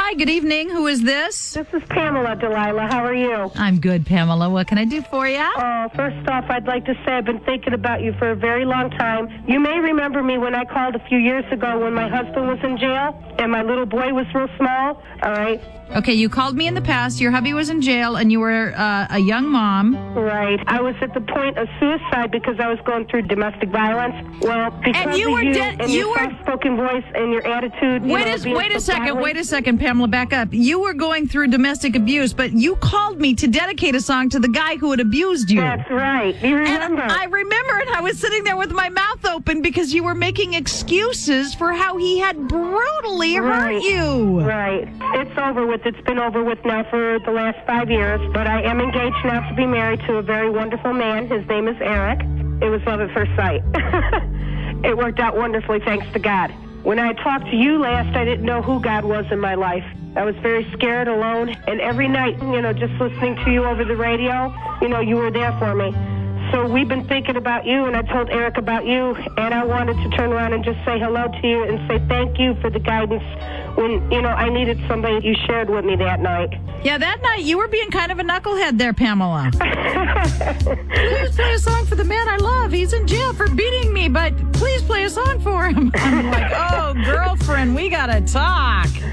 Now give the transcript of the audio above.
Hi, good evening. Who is this? This is Pamela, Delilah. How are you? I'm good, Pamela. What can I do for you? First off, I'd like to say I've been thinking about you for a very long time. You may remember me when I called a few years ago when my husband was in jail and my little boy was real small. All right. Okay, you called me in the past. Your hubby was in jail, and you were a young mom. Right. I was at the point of suicide because I was going through domestic violence. Well, because And you of were you dead- and you your were- soft-spoken voice and your attitude. Wait a second, Pamela, back up. You were going through domestic abuse, but you called me to dedicate a song to the guy who had abused you. That's right. You remember? And I remember, and I was sitting there with my mouth open because you were making excuses for how he had brutally hurt you. Right. It's over with. It's been over with now for the last 5 years, but I am engaged now to be married to a very wonderful man. His name is Eric. It was love at first sight. It worked out wonderfully, thanks to God. When I talked to you last, I didn't know who God was in my life. I was very scared, alone, and every night, just listening to you over the radio, you were there for me. So we've been thinking about you, and I told Eric about you, and I wanted to turn around and just say hello to you and say thank you for the guidance when, I needed somebody you shared with me that night. Yeah, that night you were being kind of a knucklehead there, Pamela. Please play a song for the man I love. He's in jail for beating me, but please play a song for him. I'm like, oh, girlfriend, we gotta talk.